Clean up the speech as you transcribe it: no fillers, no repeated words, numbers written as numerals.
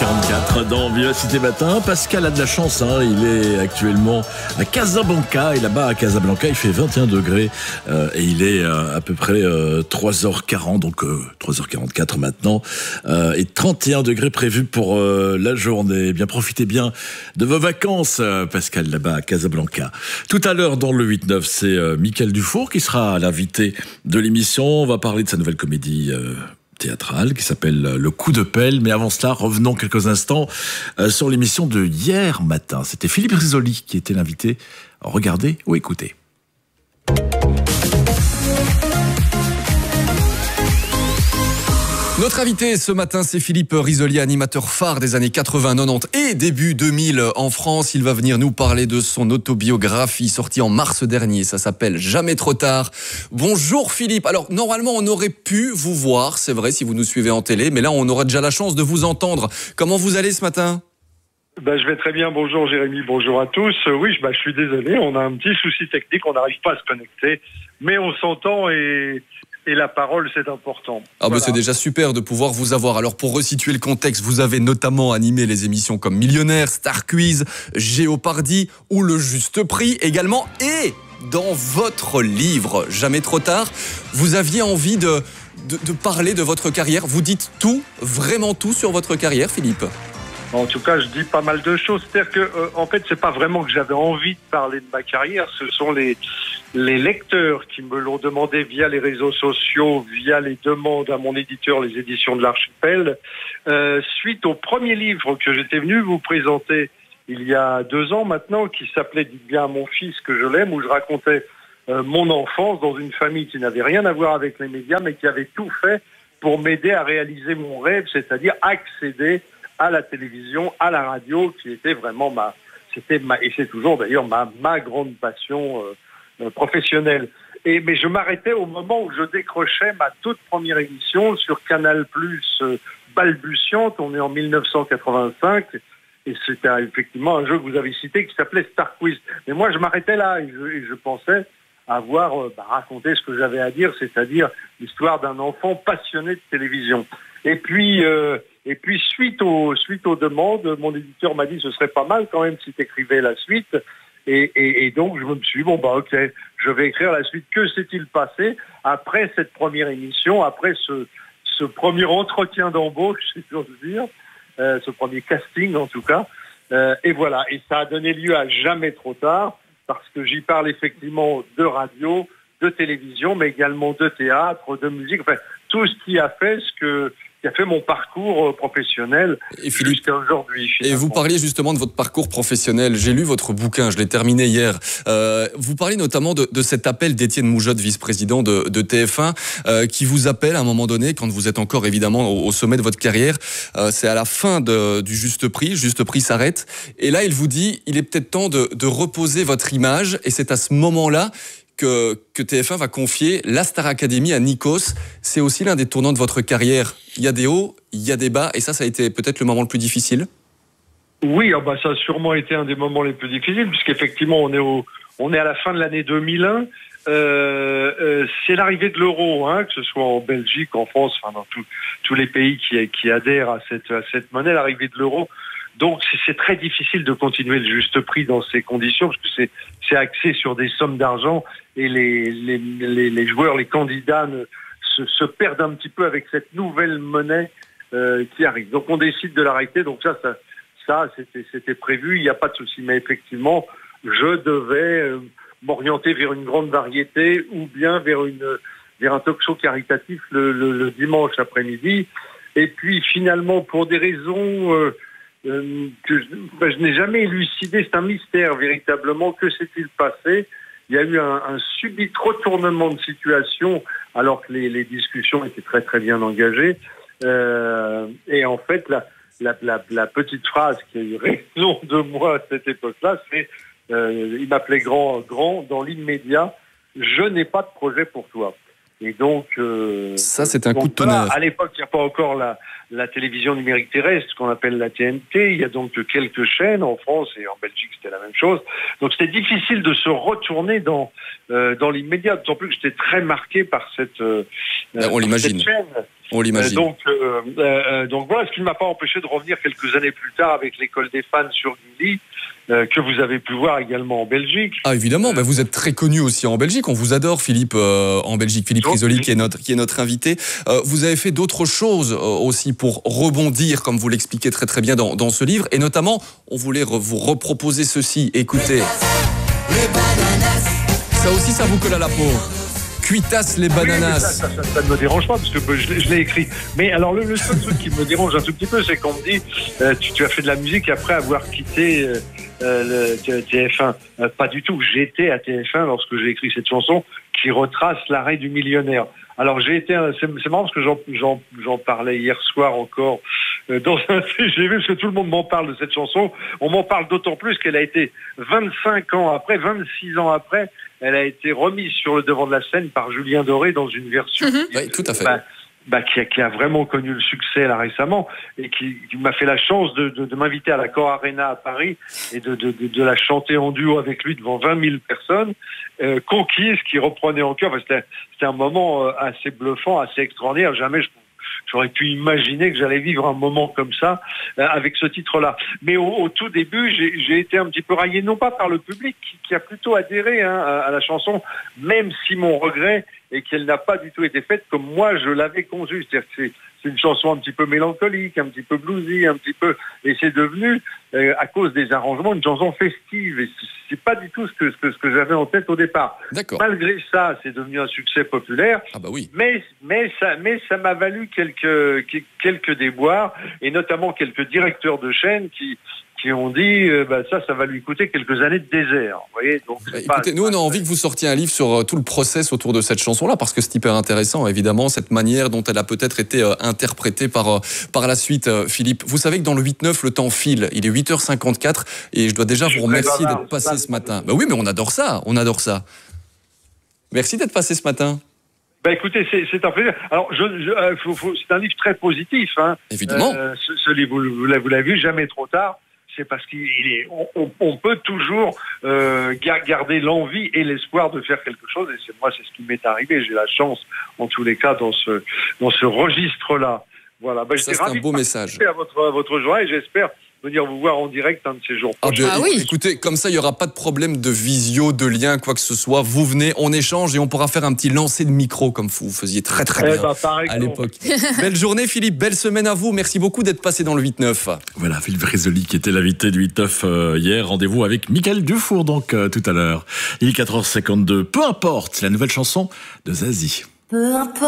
7h44 dans Vivacité Matin. Pascal a de la chance, il est actuellement à Casablanca. Et là-bas, à Casablanca, il fait 21 degrés. Et il est à peu près 3h40, donc 3h44 maintenant. Et 31 degrés prévus pour la journée. Bien, profitez bien de vos vacances, Pascal, là-bas à Casablanca. Tout à l'heure, dans le 8-9, c'est Mickaël Dufour qui sera l'invité de l'émission. On va parler de sa nouvelle comédie théâtrale qui s'appelle Le Coup de Pelle. Mais avant cela, revenons quelques instants sur l'émission de hier matin. C'était Philippe Risoli qui était l'invité. Regardez ou écoutez. Notre invité ce matin, c'est Philippe Risoli, animateur phare des années 80, 90 et début 2000 en France. Il va venir nous parler de son autobiographie sortie en mars dernier. Ça s'appelle Jamais trop tard. Bonjour Philippe. Alors normalement, on aurait pu vous voir, c'est vrai, si vous nous suivez en télé, mais là, on aura déjà la chance de vous entendre. Comment vous allez ce matin ? Je vais très bien. Bonjour Jérémy, bonjour à tous. Oui, je suis désolé, on a un petit souci technique, on n'arrive pas à se connecter, mais on s'entend et la parole, c'est important. Voilà. C'est déjà super de pouvoir vous avoir. Alors, pour resituer le contexte, vous avez notamment animé les émissions comme Millionnaire, Star Quiz, Géopardy ou Le Juste Prix également. Et dans votre livre, Jamais trop tard, vous aviez envie de parler de votre carrière. Vous dites tout, vraiment tout sur votre carrière, Philippe ? En tout cas, je dis pas mal de choses. C'est-à-dire que, en fait, c'est pas vraiment que j'avais envie de parler de ma carrière. Ce sont les lecteurs qui me l'ont demandé via les réseaux sociaux, via les demandes à mon éditeur, les éditions de l'Archipel. Suite au premier livre que j'étais venu vous présenter il y a 2 ans maintenant, qui s'appelait « Dites bien à mon fils que je l'aime », où je racontais mon enfance dans une famille qui n'avait rien à voir avec les médias, mais qui avait tout fait pour m'aider à réaliser mon rêve, c'est-à-dire accéder à la télévision, à la radio, qui était vraiment et c'est toujours d'ailleurs ma grande passion professionnelle. Mais je m'arrêtais au moment où je décrochais ma toute première émission sur Canal+, balbutiante. On est en 1985, et c'était effectivement un jeu que vous avez cité qui s'appelait Star Quiz. Mais moi, je m'arrêtais là, et je pensais avoir raconté ce que j'avais à dire, c'est-à-dire l'histoire d'un enfant passionné de télévision. Et puis suite aux demandes, mon éditeur m'a dit ce serait pas mal quand même si tu écrivais la suite. Et donc je me suis dit, ok, je vais écrire la suite. Que s'est-il passé après cette première émission, après ce premier entretien d'embauche, si j'ose dire, ce premier casting en tout cas. Et voilà, et ça a donné lieu à Jamais trop tard, parce que j'y parle effectivement de radio, de télévision, mais également de théâtre, de musique, enfin tout ce qui a fait mon parcours professionnel jusqu'à aujourd'hui. Et vous parliez justement de votre parcours professionnel. J'ai lu votre bouquin, je l'ai terminé hier. Vous parlez notamment de cet appel d'Étienne Moujotte, vice-président de TF1, qui vous appelle à un moment donné, quand vous êtes encore évidemment au sommet de votre carrière. C'est à la fin du Juste Prix. Juste Prix s'arrête. Et là, il vous dit, il est peut-être temps de reposer votre image. Et c'est à ce moment-là que TF1 va confier la Star Academy à Nikos. C'est aussi l'un des tournants de votre carrière. Il y a des hauts, il y a des bas, et ça a été peut-être le moment le plus difficile. Oui, ça a sûrement été un des moments les plus difficiles, puisqu'effectivement on est à la fin de l'année 2001. C'est l'arrivée de l'euro, que ce soit en Belgique, en France, dans tous les pays qui adhèrent à cette monnaie, l'arrivée de l'euro. Donc c'est très difficile de continuer le Juste Prix dans ces conditions, parce que c'est axé sur des sommes d'argent, et les joueurs, les candidats se perdent un petit peu avec cette nouvelle monnaie qui arrive. Donc on décide de l'arrêter. Donc ça c'était prévu, il n'y a pas de souci. Mais effectivement, je devais m'orienter vers une grande variété, ou bien vers un talk show caritatif le dimanche après-midi. Et puis finalement, pour des raisons que je n'ai jamais élucidé, c'est un mystère véritablement, que s'est-il passé? Il y a eu un subit retournement de situation, alors que les discussions étaient très très bien engagées. Et en fait, la petite phrase qui a eu raison de moi à cette époque-là, c'est il m'appelait grand dans l'immédiat, je n'ai pas de projet pour toi. Et donc ça, c'est un coup de tonnerre. À l'époque, il n'y a pas encore la télévision numérique terrestre, ce qu'on appelle la TNT. Il y a donc quelques chaînes en France, et en Belgique c'était la même chose. Donc c'était difficile de se retourner dans l'immédiat, d'autant plus que j'étais très marqué par cette on l'imagine. chaîne. On l'imagine. Donc voilà, ce qui ne m'a pas empêché de revenir quelques années plus tard avec l'école des fans sur Gulli, que vous avez pu voir également en Belgique. Ah évidemment, vous êtes très connu aussi en Belgique. On vous adore, Philippe, en Belgique. Philippe Risoli, qui est notre invité. Vous avez fait d'autres choses aussi pour rebondir, comme vous l'expliquez très très bien dans ce livre. Et notamment, on voulait vous reproposer ceci. Écoutez. Ça aussi, ça vous colle à la peau. Cuitas les bananas. Oui, ça ne me dérange pas parce que je l'ai écrit. Mais alors le seul truc qui me dérange un tout petit peu, c'est qu'on me dit tu as fait de la musique après avoir quitté le TF1. Pas du tout. J'étais à TF1 lorsque j'ai écrit cette chanson qui retrace l'arrêt du millionnaire. Alors c'est marrant parce que j'en parlais hier soir encore dans un CGV parce que tout le monde m'en parle de cette chanson. On m'en parle d'autant plus qu'elle a été 26 ans après, elle a été remise sur le devant de la scène par Julien Doré dans une version Oui, tout à fait. Qui a vraiment connu le succès là récemment et qui m'a fait la chance de m'inviter à la Cor Arena à Paris et de la chanter en duo avec lui devant 20 000 personnes. Conquise, qui reprenait en chœur. C'était un moment assez bluffant, assez extraordinaire. Jamais j'aurais pu imaginer que j'allais vivre un moment comme ça avec ce titre-là. Mais au tout début, j'ai été un petit peu raillé, non pas par le public qui a plutôt adhéré à la chanson, même si mon regret est qu'elle n'a pas du tout été faite comme moi je l'avais conçue. C'est-à-dire que c'est une chanson un petit peu mélancolique, un petit peu bluesy, et c'est devenu, à cause des arrangements, une chanson festive. Et c'est pas du tout ce que j'avais en tête au départ. D'accord. Malgré ça, c'est devenu un succès populaire. Ah bah oui. Mais ça m'a valu quelques déboires, et notamment quelques directeurs de chaîne qui ont dit ça va lui coûter quelques années de désert. Vous voyez, donc écoutez, nous on a envie que vous sortiez un livre sur tout le process autour de cette chanson-là, parce que c'est hyper intéressant, évidemment, cette manière dont elle a peut-être été interprétée par la suite. Philippe, vous savez que dans le 8-9, le temps file. Il est 8h54 et je dois déjà vous remercier d'être passé ce matin. Oui, mais on adore ça. Merci d'être passé ce matin. Écoutez, c'est un plaisir. Alors, c'est un livre très positif. Évidemment. Ce livre, vous l'avez vu, jamais trop tard. C'est parce qu'on peut toujours garder l'envie et l'espoir de faire quelque chose. Et c'est ce qui m'est arrivé. J'ai la chance, en tous les cas, dans ce registre-là. Voilà. Ça, c'est un beau message. À votre joie, et j'espère venir vous voir en direct un de ces jours. Oui. Écoutez, comme ça, il n'y aura pas de problème de visio, de lien, quoi que ce soit. Vous venez, on échange et on pourra faire un petit lancer de micro comme vous faisiez très très bien à l'époque. Belle journée, Philippe. Belle semaine à vous. Merci beaucoup d'être passé dans le 8-9. Voilà, Philippe Risoli qui était l'invité du 8-9 hier. Rendez-vous avec Mickaël Dufour donc tout à l'heure. Il est 4h52. Peu importe, la nouvelle chanson de Zazie. Peu importe.